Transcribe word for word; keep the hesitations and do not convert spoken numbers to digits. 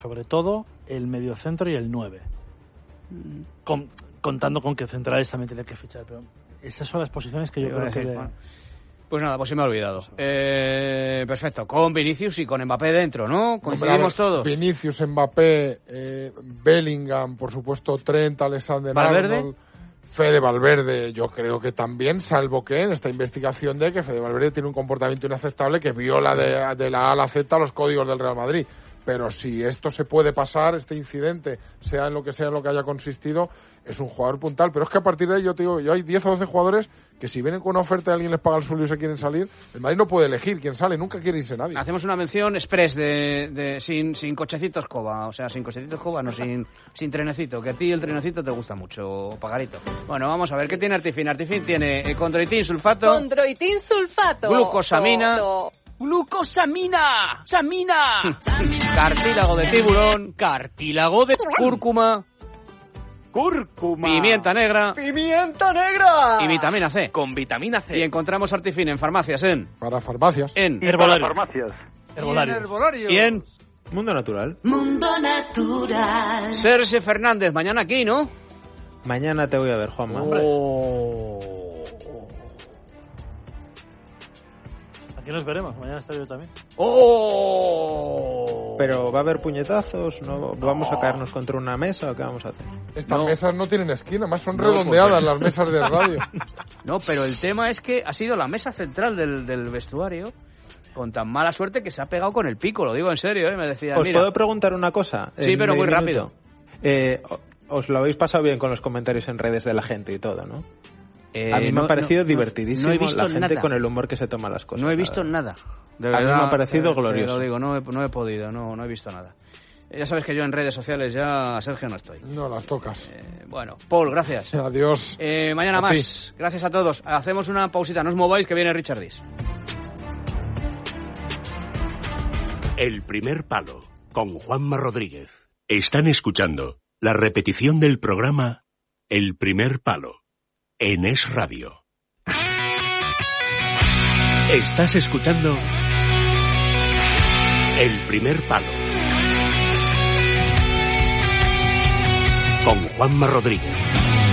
Sobre todo el mediocentro y el nueve. Con, contando con que centrales también tiene que fichar, pero esas son las posiciones que yo creo que... Le... Pues nada, pues se me ha olvidado. Eh, perfecto, con Vinicius y con Mbappé dentro, ¿no? Coincidimos todos. Vinicius, Mbappé, eh, Bellingham, por supuesto, Trent, Alexander-Arnold, Fede Valverde, yo creo que también, salvo que en esta investigación de que Fede Valverde tiene un comportamiento inaceptable que viola de, de la A a la Z los códigos del Real Madrid. Pero si esto se puede pasar, este incidente, sea en lo que sea en lo que haya consistido, es un jugador puntal. Pero es que a partir de ahí, yo te digo, yo hay diez o doce jugadores que si vienen con una oferta y alguien les paga el sueldo y se quieren salir, el Madrid no puede elegir quién sale, nunca quiere irse nadie. Hacemos una mención express de, de sin, sin cochecitos coba, o sea, sin cochecitos coba, no sin, sin trenecito, que a ti el trenecito te gusta mucho, pagarito. Bueno, vamos a ver, ¿qué tiene Artifin? Artifin tiene eh, condroitin sulfato, condroitin sulfato, glucosamina, to, to. ¡Glucosamina! ¡Samina! Cartílago de tiburón, cartílago de cúrcuma, cúrcuma, pimienta negra, pimienta negra y vitamina C. Con vitamina C. Y encontramos Artifin en farmacias en... Para farmacias. En... Herbolario. Para farmacias. Herbolario. Y en Herbolario. Y en... Mundo Natural. Mundo Natural. Sergio Fernández, mañana aquí, ¿no? Mañana te voy a ver, Juanma. Oh. Aquí nos veremos, mañana estaré yo también. ¡Oh! Pero va a haber puñetazos, ¿no? ¿Vamos a caernos contra una mesa o qué vamos a hacer? Estas no. mesas no tienen esquina, más son no, redondeadas las mesas de radio. No, pero el tema es que ha sido la mesa central del, del vestuario con tan mala suerte que se ha pegado con el pico, lo digo en serio, ¿eh? Me decía, ¿Os mira, puedo preguntar una cosa? Sí, pero muy rápido. Eh, os lo habéis pasado bien con los comentarios en redes de la gente y todo, ¿no? Eh, a mí me no, ha parecido no, divertidísimo no he visto la gente nada. Con el humor que se toma las cosas. No he visto nada. De a verdad, mí me ha parecido eh, glorioso. Lo digo, no he, no he podido, no, no he visto nada. Ya sabes que yo en redes sociales ya, Sergio, no estoy. No las tocas. Eh, bueno, Paul, gracias. Adiós. Eh, mañana a más. Ti. Gracias a todos. Hacemos una pausita, no os mováis que viene Richard Dis. El primer palo, con Juanma Rodríguez. Están escuchando la repetición del programa El primer palo, en Es Radio. Estás escuchando El primer palo, con Juanma Rodríguez.